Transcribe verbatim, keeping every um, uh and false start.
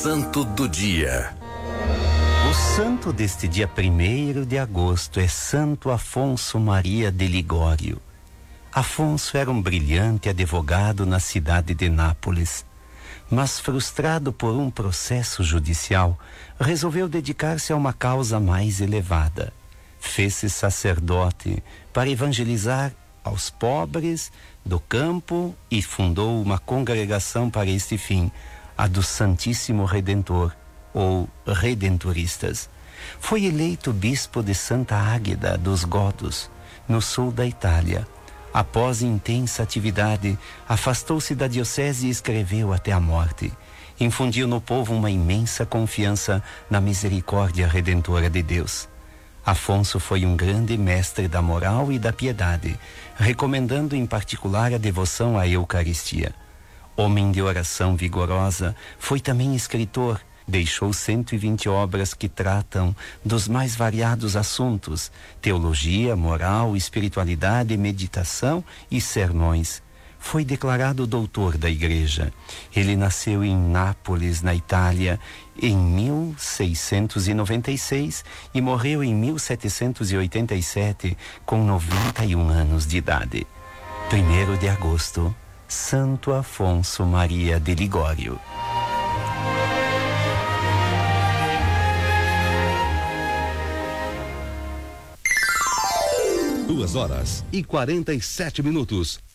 santo do dia. O santo deste dia primeiro de agosto é Santo Afonso Maria de Ligório. Afonso era um brilhante advogado na cidade de Nápoles, mas frustrado por um processo judicial, resolveu dedicar-se a uma causa mais elevada. Fez-se sacerdote para evangelizar aos pobres do campo e fundou uma congregação para este fim, a do Santíssimo Redentor, ou Redentoristas. Foi eleito bispo de Santa Águeda dos Godos, no sul da Itália. Após intensa atividade, afastou-se da diocese e escreveu até a morte. Infundiu no povo uma imensa confiança na misericórdia redentora de Deus. Afonso foi um grande mestre da moral e da piedade, recomendando em particular a devoção à Eucaristia. Homem de oração vigorosa, foi também escritor. Deixou cento e vinte obras que tratam dos mais variados assuntos: teologia, moral, espiritualidade, meditação e sermões. Foi declarado doutor da Igreja. Ele nasceu em Nápoles, na Itália, em mil seiscentos e noventa e seis e morreu em mil setecentos e oitenta e sete, com noventa e um anos de idade. primeiro de agosto, Santo Afonso Maria de Ligório. Duas horas e quarenta e sete minutos.